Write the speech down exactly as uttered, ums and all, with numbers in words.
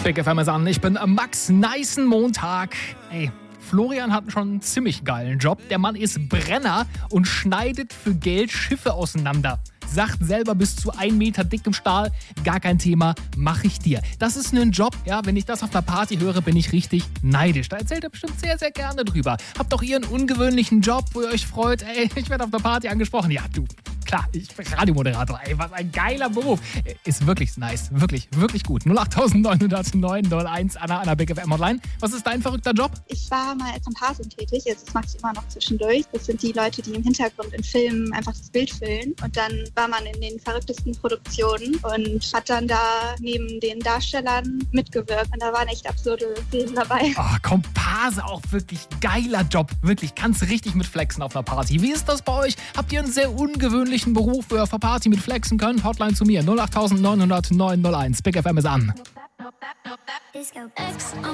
Big F M ist an. Ich bin Max. Nicen Montag. Ey, Florian hat schon einen ziemlich geilen Job. Der Mann ist Brenner und schneidet für Geld Schiffe auseinander. Sagt selber, bis zu ein Meter dickem Stahl, gar kein Thema, mache ich dir. Das ist ein Job, ja, wenn ich das auf einer Party höre, bin ich richtig neidisch. Da erzählt er bestimmt sehr, sehr gerne drüber. Habt auch ihr einen ungewöhnlichen Job, wo ihr euch freut, ey, ich werde auf einer Party angesprochen. Ja, du, klar, ich bin Radiomoderator, ey, was ein geiler Beruf. Ist wirklich nice, wirklich, wirklich gut. null acht neun null neun null eins, Anna, Anna Big F M Hotline. Was ist dein verrückter Job? Ich war mal als Kompassin tätig, jetzt das mache ich immer noch zwischendurch. Das sind die Leute, die im Hintergrund in Filmen einfach das Bild füllen. Und dann war man in den verrücktesten Produktionen und hat dann da neben den Darstellern mitgewirkt. Und da waren echt absurde Szenen dabei. Oh, Komparse, auch wirklich geiler Job. Wirklich, kannst richtig mit flexen auf einer Party. Wie ist das bei euch? Habt ihr einen sehr ungewöhnlichen Beruf, wo ihr auf der Party mit flexen könnt? Hotline zu mir, null acht neun null neun null eins. Big F M ist an.